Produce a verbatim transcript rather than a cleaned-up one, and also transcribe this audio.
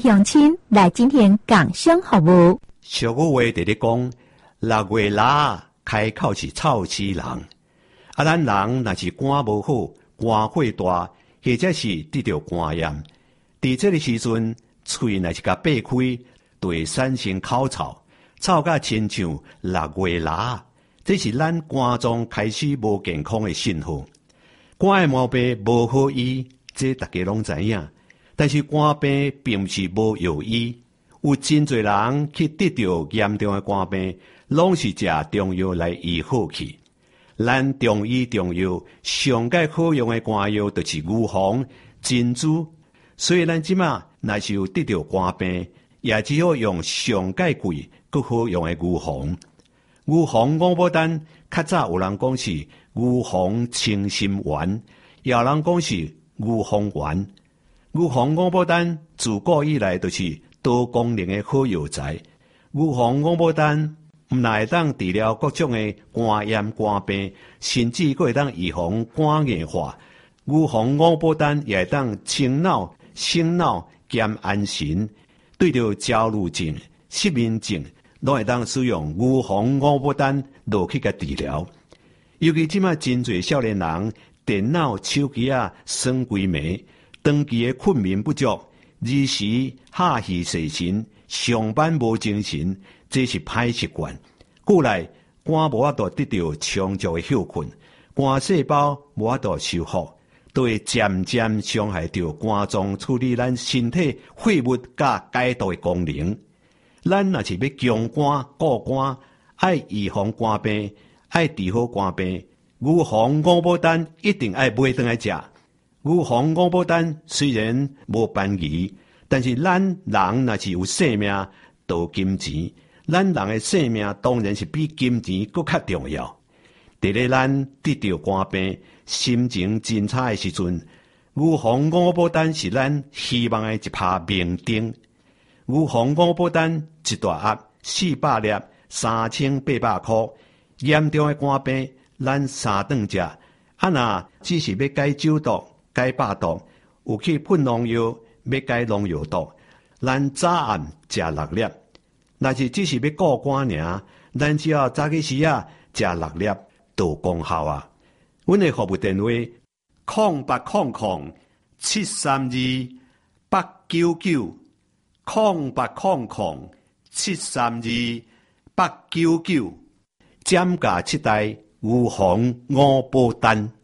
乡亲来今天讲声服务。 俗语话伫咧讲，六月腊开口是臭死人。啊，咱人若是肝无好，肝火大，或者是得着肝炎，伫这个时阵，喙若是甲闭开，就会产生口臭，臭甲亲像六月腊。这是咱肝脏开始无健康的信号。肝的毛病无好医，这大家拢知影。但是肝病并不是无药医，有真侪人去得到严重的肝病，拢是食中药来医好去。咱中医中药上界好用的肝药就是牛黄、珍珠，所以咱即马若是有得到肝病，也只好用上界贵、更好用的牛黄。牛黄五宝丹，较早有人讲是牛黄清心丸，也有人讲是牛黄丸。牛黄五宝丹自古以来就是多功能的好药材。牛黄五宝丹毋但会当治疗各种的肝炎、肝病，甚至佫会当预防肝硬化。牛黄五宝丹也会当清脑、醒脑、减安神。对着焦虑症、失眠症，拢会当使用牛黄五宝丹落去甲治疗。尤其即马真侪少年人电脑、手机啊耍规暝，长期的困眠不足，日时下戏睡神，上班无精神，这是歹习惯。故来肝无法度得到充足的休困，肝细胞无法度修复，都会渐渐伤害到肝脏处理咱身体废物甲解毒的功能。咱若是要强肝固肝，爱预防肝病，爱治好肝病，牛黄五宝丹一定爱买回来食。牛黄五宝丹虽然无便宜，但是咱人若是有性命，就有金钱。咱人的性命当然是比金钱更较重要。伫咧咱得到肝病、心情真差的时阵，牛黄五宝丹是咱希望的一拍明灯。牛黄五宝丹一大盒四百粒，三千八百块。严重的肝病，咱三顿食。啊，若只是要解酒毒、解百毒，有去喷农药，要解农药毒，咱早暗食六粒。若是只是要顾肝尔，咱只要早起时啊食六粒，就有功效啊。阮的服务电话：空八空空七三二八九九，空八空空七三二八九九，减价七代牛黄五宝丹。